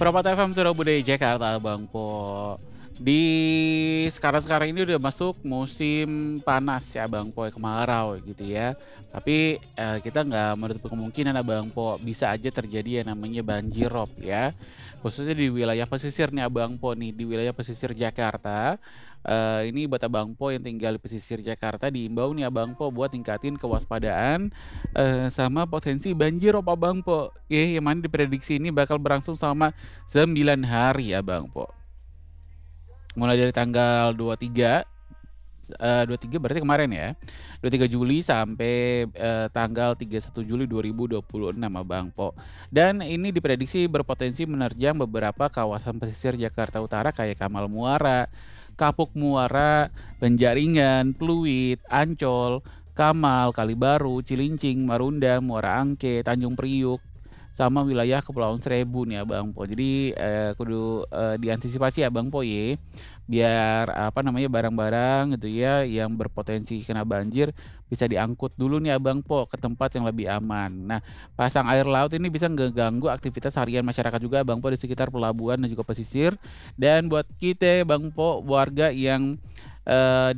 Perapatan FM Surabaya Budaya Jakarta, Bang Po. Di sekarang-sekarang ini udah masuk musim panas ya Bang Po, kemarau gitu ya. Tapi kita nggak menutup kemungkinan Abang Po, bisa aja terjadi yang namanya banjirop ya. Khususnya di wilayah pesisir nih Abang Po nih, di wilayah pesisir Jakarta. Ini buat Abang Po yang tinggal di pesisir Jakarta diimbau nih Abang Po buat tingkatin kewaspadaan sama potensi banjirop Abang Po. Yang mana diprediksi ini bakal berlangsung selama 9 hari Abang Po. Mulai dari tanggal 23 23 berarti kemarin ya. 23 Juli sampai tanggal 31 Juli 2026 Abang Po. Dan ini diprediksi berpotensi menerjang beberapa kawasan pesisir Jakarta Utara kayak Kamal Muara, Kapuk Muara, Penjaringan, Pluit, Ancol, Kamal, Kalibaru, Cilincing, Marunda, Muara Angke, Tanjung Priuk, sama wilayah Kepulauan Seribu nih Abang Po. Jadi kudu diantisipasi Abang Po ya, biar barang-barang gitu ya yang berpotensi kena banjir bisa diangkut dulu nih Abang Po ke tempat yang lebih aman. Nah, pasang air laut ini bisa ngeganggu aktivitas harian masyarakat juga Abang Po di sekitar pelabuhan dan juga pesisir. Dan buat kita Bang Po, warga yang